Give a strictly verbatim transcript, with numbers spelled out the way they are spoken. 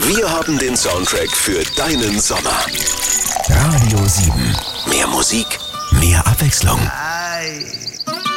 Wir haben den Soundtrack für deinen Sommer. Radio sieben. Mehr Musik, mehr Abwechslung. Ei.